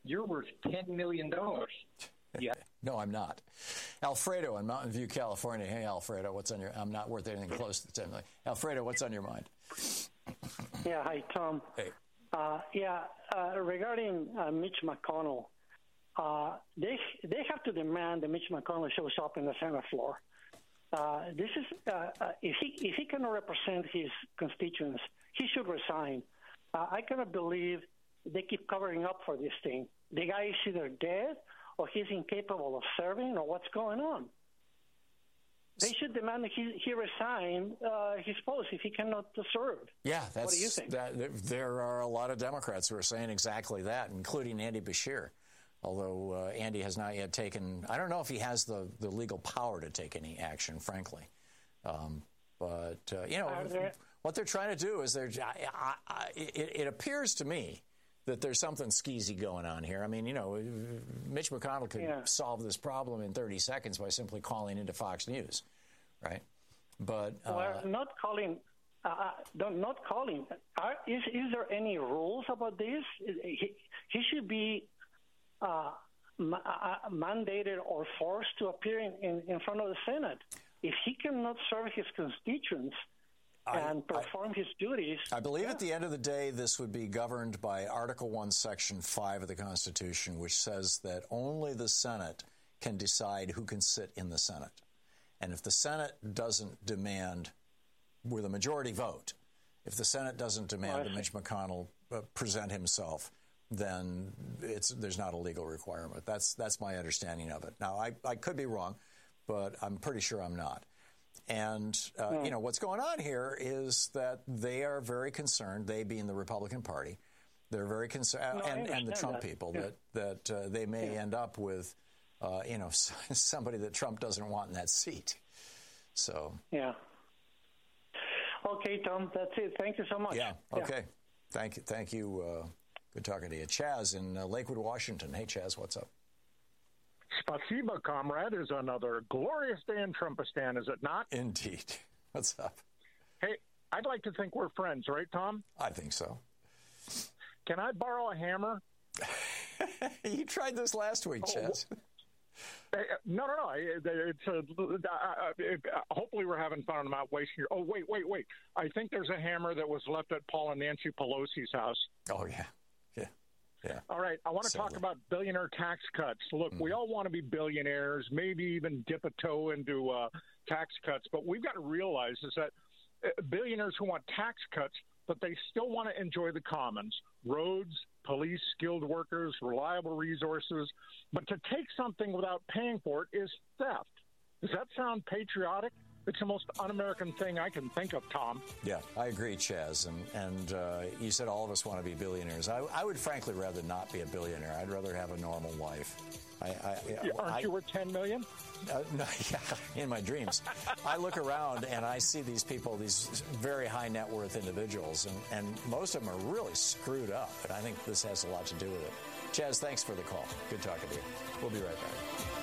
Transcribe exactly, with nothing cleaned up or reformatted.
you're worth ten million dollars. Yeah. No, I'm not. Alfredo in Mountain View, California. Hey, Alfredo, what's on your? I'm not worth anything close to ten million. Alfredo, what's on your mind? Yeah, hi, Tom. Hey. Uh, yeah, uh, regarding uh, Mitch McConnell, uh, they they have to demand that Mitch McConnell shows up in the Senate floor. Uh, this is uh, uh, if he if he cannot represent his constituents, he should resign. Uh, I cannot believe they keep covering up for this thing. The guy is either dead or he's incapable of serving, or what's going on. They should demand that he, he resign uh, his post if he cannot serve. Yeah, that's, what do you think? That, there are a lot of Democrats who are saying exactly that, including Andy Beshear. Although uh, Andy has not yet taken, I don't know if he has the, the legal power to take any action, frankly. Um, but, uh, you know, there, what they're trying to do is they're, I, I, I, it, it appears to me that there's something skeezy going on here. I mean, you know, Mitch McConnell could yeah. solve this problem in thirty seconds by simply calling into Fox News, right? But uh, well, not calling, uh, not calling. Are, is is there any rules about this? He, he should be uh, ma- mandated or forced to appear in, in, in front of the Senate. If he cannot serve his constituents and I, perform I, his duties. I believe yeah. at the end of the day, this would be governed by Article one, Section five of the Constitution, which says that only the Senate can decide who can sit in the Senate. And if the Senate doesn't demand, with a majority vote, if the Senate doesn't demand that Mitch McConnell uh, present himself, then it's there's not a legal requirement. That's that's my understanding of it. Now, I, I could be wrong, but I'm pretty sure I'm not. And, uh, mm. you know, what's going on here is that they are very concerned, they being the Republican Party, they're very concerned, no, and, and the Trump that. people, yeah. that, that uh, they may yeah. end up with, uh, you know, somebody that Trump doesn't want in that seat. So. Yeah. Okay, Tom, that's it. Thank you so much. Yeah, okay. Yeah. Thank you. Thank you. Uh, good talking to you. Chaz in uh, Lakewood, Washington. Hey, Chaz, what's up? Spasiba, comrade, is another glorious day in Trumpistan, is it not? Indeed. What's up? Hey, I'd like to think we're friends, right, Tom? I think so. Can I borrow a hammer? You tried this last week, Chaz. Oh, no, no, no. It's a, uh, it, uh, hopefully we're having fun. I'm not wasting your... Oh, wait, wait, wait. I think there's a hammer that was left at Paul and Nancy Pelosi's house. Oh, yeah. Yeah. Yeah. All right. I want to Sadly. talk about billionaire tax cuts. Look, mm. we all want to be billionaires, maybe even dip a toe into uh, tax cuts. But we've got to realize is that uh, billionaires who want tax cuts, but they still want to enjoy the commons, roads, police, skilled workers, reliable resources. But to take something without paying for it is theft. Does that sound patriotic? It's the most un-American thing I can think of, Tom. Yeah, I agree, Chaz. And, and uh, you said all of us want to be billionaires. I, I would frankly rather not be a billionaire. I'd rather have a normal life. I, I, yeah, aren't I, you worth ten million dollars? Uh, no, yeah, in my dreams. I look around and I see these people, these very high net worth individuals, and, and most of them are really screwed up. And I think this has a lot to do with it. Chaz, thanks for the call. Good talking to you. We'll be right back.